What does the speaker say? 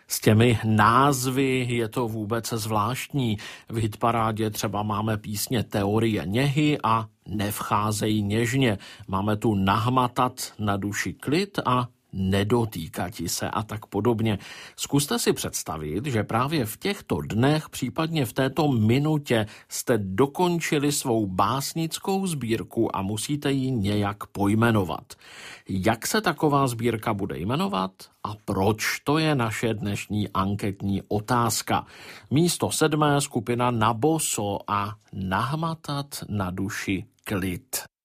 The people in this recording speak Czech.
S těmi názvy je to vůbec zvláštní. V hitparádě třeba máme písně Teorie něhy a Nevcházej něžně. Máme tu Nahmatat na duši klid a Nedotýkati se a tak podobně. Zkuste si představit, že právě v těchto dnech, případně v této minutě, jste dokončili svou básnickou sbírku a musíte ji nějak pojmenovat. Jak se taková sbírka bude jmenovat a proč? To je naše dnešní anketní otázka. Místo 7. skupina Na boso a Nahmatat na duši klid.